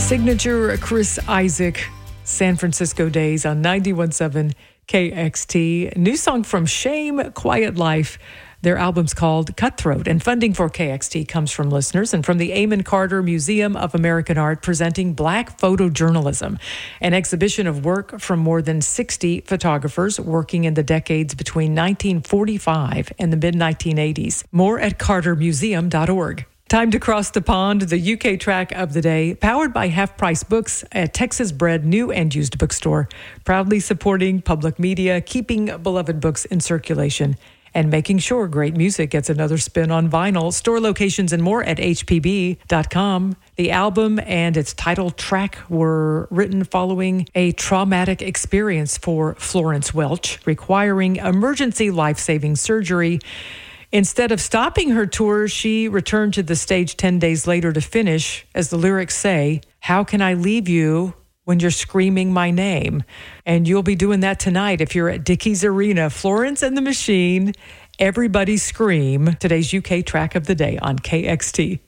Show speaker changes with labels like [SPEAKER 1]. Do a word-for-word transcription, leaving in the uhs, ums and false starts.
[SPEAKER 1] Signature Chris Isaak, San Francisco Days on ninety-one point seven K X T. New song from Shame, Quiet Life. Their album's called Cutthroat, and funding for K X T comes from listeners and from the Amon Carter Museum of American Art, presenting Black Photojournalism, an exhibition of work from more than sixty photographers working in the decades between nineteen forty-five and the mid nineteen eighties. More at carter museum dot org. Time to cross the pond, the U K track of the day, powered by Half Price Books, a Texas-bred new and used bookstore, proudly supporting public media, keeping beloved books in circulation, and making sure great music gets another spin on vinyl. Store locations and more at H P B dot com. The album and its title track were written following a traumatic experience for Florence Welch, requiring emergency life-saving surgery. Instead of stopping her tour, she returned to the stage ten days later to finish, as the lyrics say, "How can I leave you when you're screaming my name?" And you'll be doing that tonight if you're at Dickies Arena. Florence and the Machine, Everybody Scream, today's U K track of the day on K X T.